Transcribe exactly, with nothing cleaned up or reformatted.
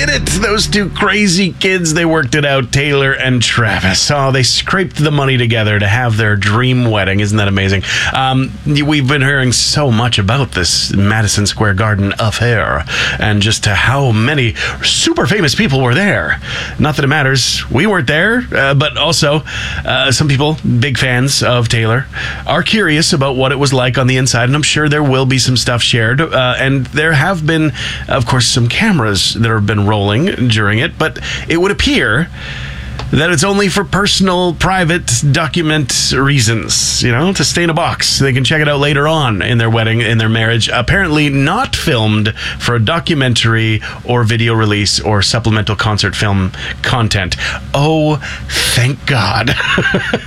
did it. Those two crazy kids, they worked it out, Taylor and Travis. Oh, they scraped the money together to have their dream wedding. Isn't that amazing? Um, we've been hearing so much about this Madison Square Garden affair and just how many super famous people were there. Not that it matters. We weren't there, uh, but also uh, some people, big fans of Taylor, are curious about what it was like on the inside, and I'm sure there will be some stuff shared. Uh, and there have been, of course, some cameras that have been rolling during it, but it would appear that it's only for personal, private document reasons, you know, to stay in a box. They can check it out later on in their wedding, in their marriage. Apparently not filmed for a documentary or video release or supplemental concert film content. Oh, thank God.